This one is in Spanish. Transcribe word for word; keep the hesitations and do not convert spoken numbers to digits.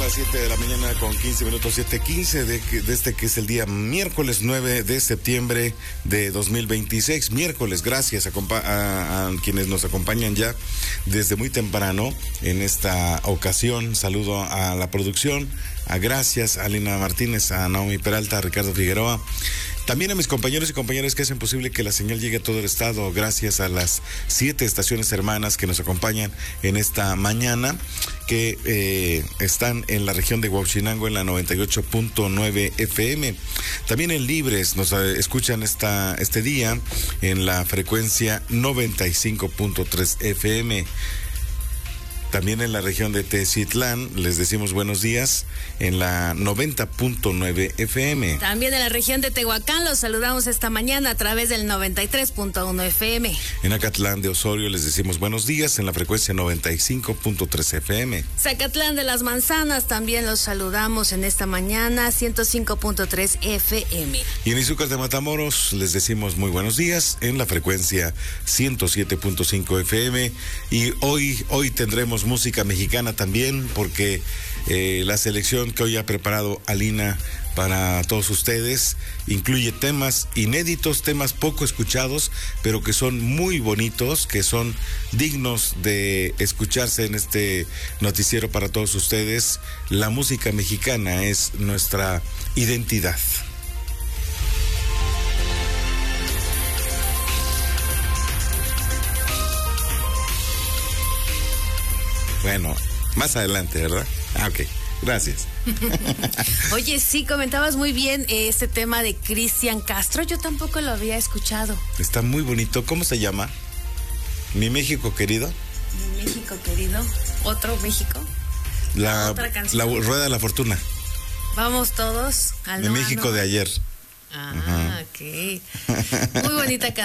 las siete de la mañana con quince minutos, siete quince de, de este que es el día miércoles nueve de septiembre de dos mil veintiséis. Miércoles, gracias a, a, a quienes nos acompañan ya desde muy temprano en esta ocasión. Saludo a la producción, a Gracias, a Lina Martínez, a Naomi Peralta, a Ricardo Figueroa. También a mis compañeros y compañeras que hacen posible que la señal llegue a todo el estado, gracias a las siete estaciones hermanas que nos acompañan en esta mañana, que eh, están en la región de Huauchinango en la noventa y ocho punto nueve F M. También en Libres nos eh, escuchan esta, este día en la frecuencia noventa y cinco punto tres F M. También en la región de Tecitlán les decimos buenos días en la noventa punto nueve F M. También en la región de Tehuacán los saludamos esta mañana a través del noventa y tres punto uno F M. En Acatlán de Osorio les decimos buenos días en la frecuencia noventa y cinco punto tres F M. Zacatlán de las Manzanas también los saludamos en esta mañana ciento cinco punto tres F M. Y en Izúcar de Matamoros les decimos muy buenos días en la frecuencia ciento siete punto cinco F M. Y hoy, hoy tendremos música mexicana también, porque eh, la selección que hoy ha preparado Alina para todos ustedes incluye temas inéditos, temas poco escuchados, pero que son muy bonitos, que son dignos de escucharse en este noticiero para todos ustedes. La música mexicana es nuestra identidad. Bueno, más adelante, ¿verdad? Ah, ok. Gracias. Oye, sí, comentabas muy bien eh, este tema de Cristian Castro. Yo tampoco lo había escuchado. Está muy bonito. ¿Cómo se llama? Mi México querido. Mi México querido. ¿Otro México? La, ¿Otra canción? La Rueda de la Fortuna. Vamos todos al Mi México de ayer. Ah, uh-huh. Ok. Muy bonita canción.